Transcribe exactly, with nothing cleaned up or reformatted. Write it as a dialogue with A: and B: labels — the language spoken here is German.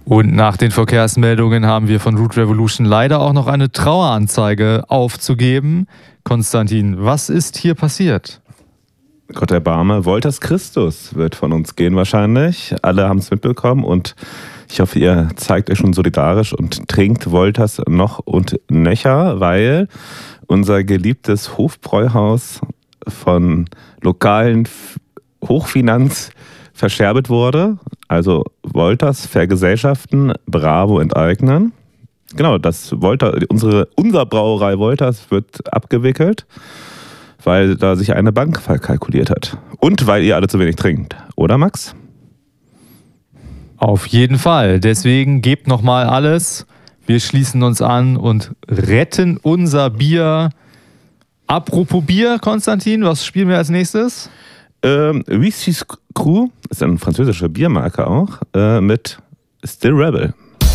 A: Und nach den Verkehrsmeldungen haben wir von Root Revolution leider auch noch eine Traueranzeige aufzugeben. Konstantin, was ist hier passiert?
B: Gott erbarme, Wolters Christus wird von uns gehen wahrscheinlich. Alle haben es mitbekommen und ich hoffe, ihr zeigt euch schon solidarisch und trinkt Wolters noch und nöcher, weil unser geliebtes Hofbräuhaus von lokalen Hochfinanz verscherbelt wurde. Also Wolters vergesellschaften, Bravo enteignen. Genau, das Wolter, unsere, unser Brauerei Wolters wird abgewickelt, weil da sich eine Bank verkalkuliert hat. Und weil ihr alle zu wenig trinkt. Oder, Max?
A: Auf jeden Fall. Deswegen gebt nochmal alles. Wir schließen uns an und retten unser Bier. Apropos Bier, Konstantin, was spielen wir als nächstes?
B: Ähm, Whisky's Crew ist eine französische Biermarke auch, äh, mit Still Rebel.